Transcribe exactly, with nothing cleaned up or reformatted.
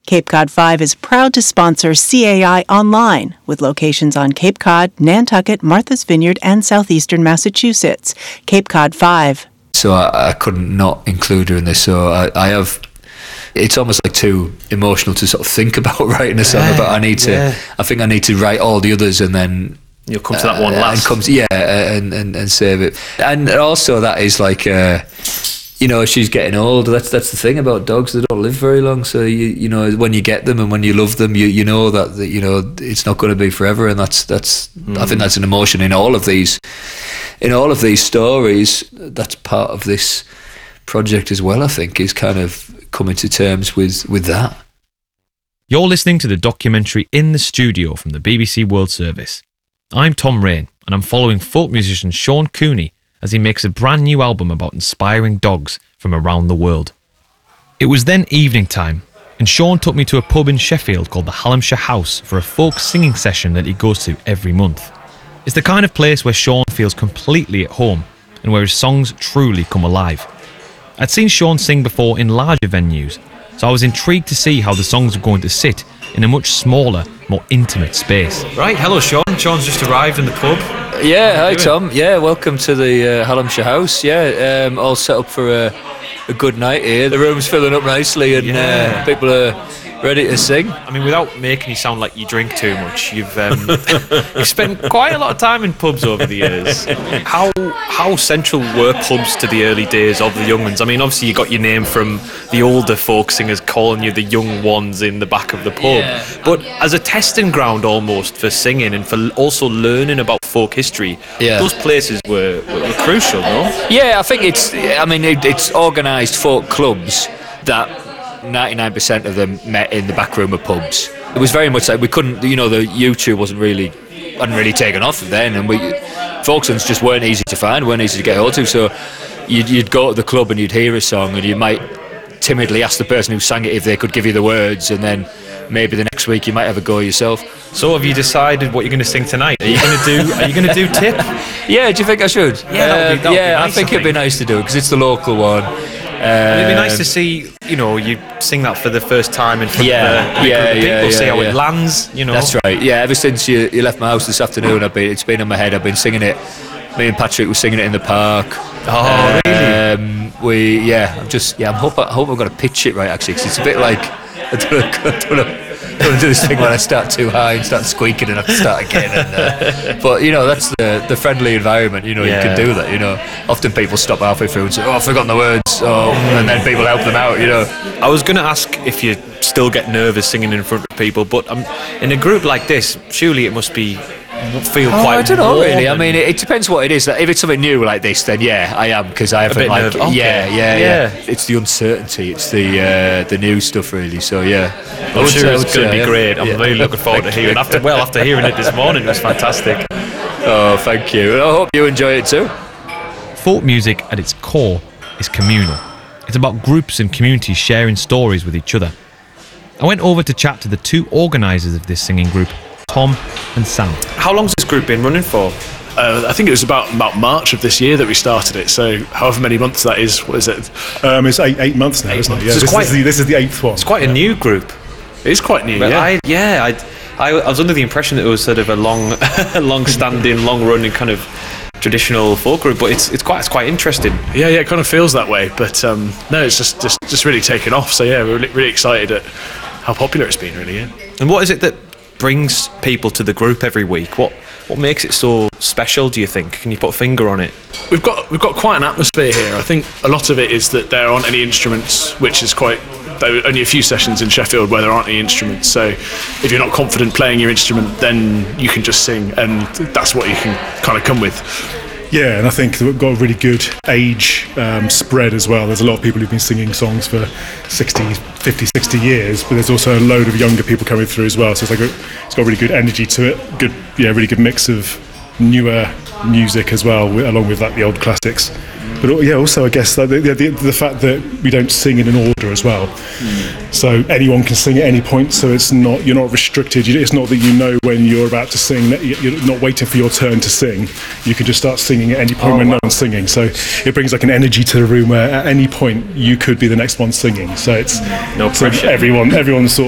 Cape Cod five is proud to sponsor C A I Online, with locations on Cape Cod, Nantucket, Martha's Vineyard, and southeastern Massachusetts. Cape Cod five. So I, I couldn't not include her in this, so I, I have... It's almost like too emotional to sort of think about writing a song yeah, about. I need to... yeah. I think I need to write all the others and then... You'll come to that one uh, last. And comes, yeah, and, and, and save it. And also that is like... Uh, you know, she's getting old. That's that's the thing about dogs. They don't live very long. So you you know, when you get them and when you love them, you you know that, that you know it's not going to be forever. And that's that's mm. I think that's an emotion in all of these, in all of these stories. That's part of this project as well. I think is kind of coming to terms with with that. You're listening to the documentary In the Studio from the B B C World Service. I'm Tom Rain, and I'm following folk musician Sean Cooney as he makes a brand new album about inspiring dogs from around the world. It was then evening time, and Sean took me to a pub in Sheffield called the Hallamshire House for a folk singing session that he goes to every month. It's the kind of place where Sean feels completely at home, and where his songs truly come alive. I'd seen Sean sing before in larger venues, so I was intrigued to see how the songs were going to sit in a much smaller, more intimate space. Right, hello Sean. Sean's just arrived in the pub. Yeah, hi Tom. Yeah, welcome to the uh, Hallamshire House. Yeah, um, all set up for a, a good night here. The room's filling up nicely and yeah. uh, people are ready to sing. I mean, without making you sound like you drink too much, you've um, you've spent quite a lot of time in pubs over the years. How how central were pubs to the early days of the young ones? I mean, obviously you got your name from the older folk singers calling you the young ones in the back of the pub, yeah. But as a testing ground almost for singing and for also learning about folk history, yeah. Those places were, were, were crucial, no? Yeah, I think it's. I mean, it, it's organised folk clubs that ninety-nine percent of them met in the back room of pubs. It was very much like we couldn't, you know, the YouTube wasn't really, hadn't really taken off then, and we, folk songs just weren't easy to find, weren't easy to get hold to. So you'd, you'd go to the club and you'd hear a song, and you might timidly ask the person who sang it if they could give you the words, and then maybe the next week you might have a go yourself. So have you decided what you're going to sing tonight? Are you going to do? Are you going to do Tip? Yeah, do you think I should? Yeah, that would be, that would yeah, be nice, I think I it'd be nice to do because it's the local one. Um, and it'd be nice to see, you know, you sing that for the first time in front yeah, of a, a yeah, group of people, yeah, see yeah, how yeah. it lands, you know. That's right. Yeah, ever since you, you left my house this afternoon, I've been it's been in my head. I've been singing it. Me and Patrick were singing it in the park. Oh, really? Um, we yeah. I'm just yeah. I'm hope I hope I've got to pitch it right actually, because it's a bit like I don't know. I don't know. I don't do this thing when I start too high and start squeaking and have to start again. And, uh, but you know, that's the the friendly environment. You know, yeah. You can do that. You know, often people stop halfway through and say, "Oh, I've forgotten the words," oh, and then people help them out. You know. I was going to ask if you still get nervous singing in front of people, but um, in a group like this, surely it must be feel oh, quite. I don't know really. I mean, it, it depends what it is. If it's something new like this, then yeah, I am because I haven't like okay. yeah, yeah, yeah, yeah. It's the uncertainty. It's the uh, the new stuff really. So yeah, I'm sure it's going to be yeah. great. I'm yeah. really looking forward to hearing. After well, after hearing it this morning, it was fantastic. Oh, thank you. I hope you enjoy it too. Folk music at its core is communal. It's about groups and communities sharing stories with each other. I went over to chat to the two organisers of this singing group, Tom and Sam. How long's this group been running for? Uh, I think it was about, about March of this year that we started it, so however many months that is, what is it? Um, it's eight eight months now, eight isn't months. it? Yeah, So this, it's quite, is the, this is the eighth one. It's quite yeah. a new group. It is quite new, But yeah. I, yeah, I, I, I was under the impression that it was sort of a long, long-standing, long-running kind of traditional folk group, but it's it's quite it's quite interesting. Yeah, yeah, it kind of feels that way, but um, no, it's just, just, just really taken off, so yeah, we're really, really excited at how popular it's been, really, yeah. And what is it that brings people to the group every week? What what makes it so special, do you think? Can you put a finger on it? We've got we've got quite an atmosphere here. I think a lot of it is that there aren't any instruments, which is quite there were only a few sessions in Sheffield where there aren't any instruments, so if you're not confident playing your instrument, then you can just sing, and that's what you can kind of come with. Yeah, and I think we've got a really good age um, spread as well. There's a lot of people who've been singing songs for sixty, fifty, sixty years, but there's also a load of younger people coming through as well. So it's like a, it's got a really good energy to it. Good, yeah, really good mix of newer music as well, along with like the old classics. But yeah, also I guess like the, the the fact that we don't sing in an order as well. Mm. So anyone can sing at any point. So it's not you're not restricted. You, it's not that you know when you're about to sing. You're not waiting for your turn to sing. You can just start singing at any point oh, when wow. no one's singing. So it brings like an energy to the room where at any point you could be the next one singing. So it's no so pressure. Everyone everyone's sort